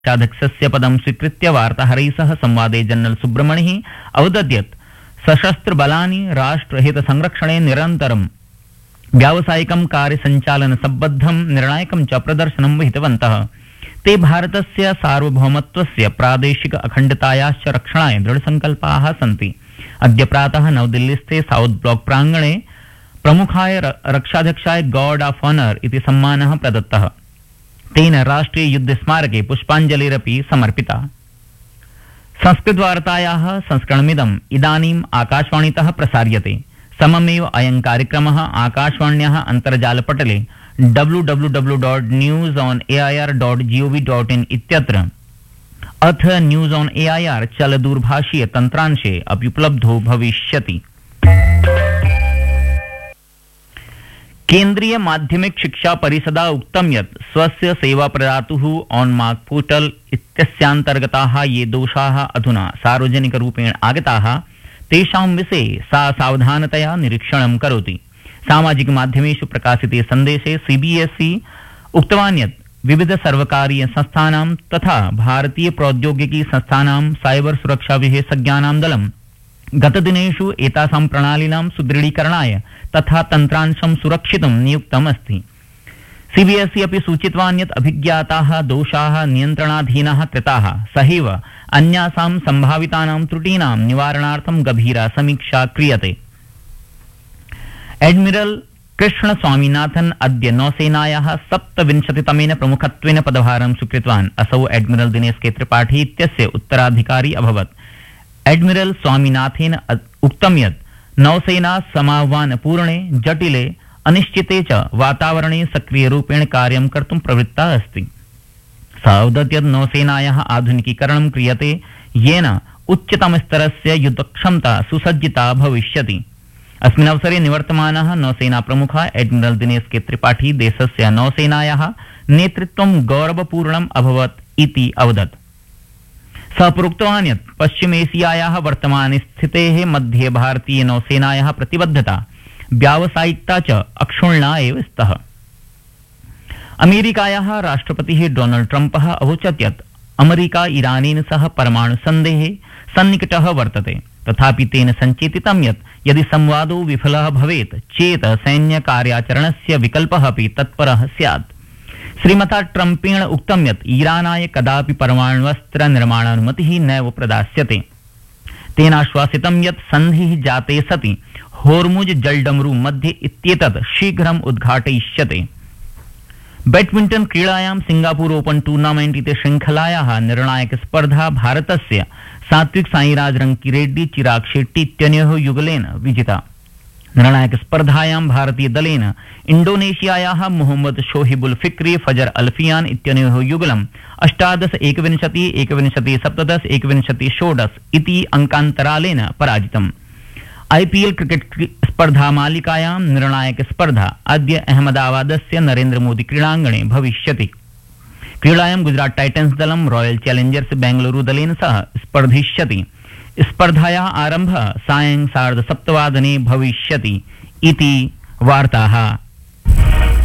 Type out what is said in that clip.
अध्यक्षस्य पदं स्वीकृत्य वार्ताहरैः सह संवादे जनरल सुब्रह्मण्यः अवदत् यत् सशस्त्रबलानि राष्ट्रहितसंरक्षणे निरन्तरं व्यावसायिकं कार्यसञ्चालनसम्बद्धं निर्णायकं च प्रदर्शनं विहितवन्तः। ते भारतस्य सार्वभौमत्वस्य प्रादेशिक अखण्डतायाश्च रक्षणाय दृढसङ्कल्पाः सन्ति। अद्य प्रातः नवदिल्लीस्थे south block प्राङ्गणे प्रमुखाय रक्षाध्यक्षाय guard of honour इति सम्मानः प्रदत्तः। तेन राष्ट्रिय युद्ध स्मारके पुष्पाञ्जलिरपि समर्पिता। संस्कृतवार्तायाः संस्करणमिदम् इदानीम् आकाशवाणीतः प्रसार्यते। सममेव अयं कार्यक्रमः आकाशवाण्याः अन्तर्जालपटले www.newsonair.gov.in इत्यत्र अथ न्यूज ऑन एआईआर चलदूरभाषीय तन्त्रांशे अपि उपलब्धो भविष्यति। केन्द्रीय माध्यमिक शिक्षा परिषदा उक्तं यत् स्वस्य सेवा प्रदातुः ऑनमार्क पोर्टल इत्यस्यान्तर्गताः ये दोषाः अधुना सार्वजनिकरूपेण आगताः तेषां विषये सा सावधानतया निरीक्षणं करोति। सामाजिक माध्यमेषु प्रकाशिते सन्देशे सीबीएसई उक्तवान् यत् विविध सर्वकारीय संस्थानां तथा भारतीय प्रौद्योगिकी संस्थानां साइबर सुरक्षा विशेषज्ञानां दलं गतदिनेषु एतासां प्रणालीनां सुदृढीकरणाय तथा तन्त्रांशं सुरक्षितुं नियुक्तम् अस्ति। सीबीएसई अपि सूचितवान् यत् अभिज्ञाताः दोषाः नियन्त्रणाधीनाः कृताः, सहैव अन्यासां सम्भावितानां त्रुटीनां निवारणार्थं गभीरा समीक्षा क्रियते। एडमिरल कृष्ण स्वामीनाथन अद्य नौसेनायाः 27तमेन प्रमुखत्वेन पदभारं स्वीकृतवान्। असौ एडमिरल दिनेश के त्रिपाठी इत्यस्य उत्तराधिकारी अभवत्। एडमिरल स्वामीनाथेन उक्तं यत् नौसेना समाह्वानपूर्णे जटिले अनिश्चिते च वातावरणे सक्रियरूपेण कार्यं कर्तुं प्रवृत्ता अस्ति। सः अवदत् यत् नौसेनायाः आधुनिकीकरणं क्रियते येन उच्चतमस्तरस्य युद्धक्षमता सुसज्जिता भविष्यति। अस्मिन् अवसरे निवर्तमानः नौसेना प्रमुखः एडमिरल दिनेश के त्रिपाठी देशस्य नौसेनायाः नेतृत्वं गौरवपूर्णम् अभवत् इति अवदत्। सः प्रोक्तवान् यत् पश्चिमेशियायाः वर्तमानस्थितेः मध्ये भारतीय नौसेनायाः प्रतिबद्धता व्यावसायिकता च अक्षुण्णा एव स्तः। अमेरिकायाः राष्ट्रपतिः डोनाल्ड ट्रम्पः अवोचत् यत् अमेरिका ईरानेन सह परमाणुसन्धेः सन्निकटः वर्तते। तथापि तेन सञ्चेतितं यत् यदि संवादो विफलः भवेत् चेत् सैन्यकार्याचरणस्य विकल्पः अपि तत्परः स्यात्। श्रीमता ट्रम्पेण उक्तं यत् ईरानाय कदापि परमाण्वस्त्र निर्माणानुमतिः नैव प्रदास्यते। तेनाश्वासितं यत् सन्धिः जाते सति होर्मुज जलडमरू मध्ये इत्येतत् शीघ्रम् उद्घाटयिष्यते। बैडमिण्टन क्रीडायां सिंगापुर ओपन टूर्नामेंट इति श्रृंखलायाः निर्णायक स्पर्धा भारतस्य सात्विक साईराज रंकीरेड्डी चिराग शेट्टी इत्यनयोः युगलेन विजिता। निर्णायक स्पर्धायां भारतीय दलेन इंडोनेशियायाः मोहम्मद शोहिबुल फिक्री फजर अल्फियान इत्यनयोः युगलम् 18-21, 21-17, 21-16 इति अंकान्तरालेन पराजितम्। आईपीएल क्रिकेट स्पर्धा मालिकायां निर्णायक स्पर्धा अद्य अहमदाबादस्य नरेन्द्र मोदी क्रीडाङ्गणे भविष्यति। क्रीडायां गुजरात टाइटन्स दलं रॉयल चैलेंजर्स बेंगलुरु दलेन सह स्पर्धिष्यति। स्पर्धायाः आरम्भः सायं 7:30 भविष्यति इति वार्ताः।